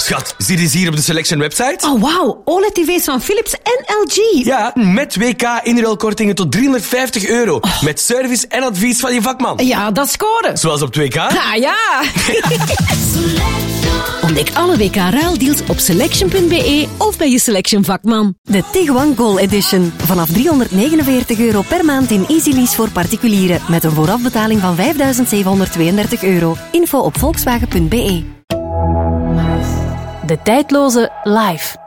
Schat, zie je hier op de Selection website? Oh, wauw. OLED-tv's van Philips en LG. Ja, met WK-inruilkortingen tot €350. Met service en advies van je vakman. Ja, dat scoren. Zoals op 2K? Ah, ja. Ontdek alle WK-ruildeals op selection.be of bij je Selection vakman. De Tiguan Goal Edition. Vanaf €349 per maand in Easy Lease voor particulieren. Met een voorafbetaling van €5.732. Info op volkswagen.be. De tijdloze live.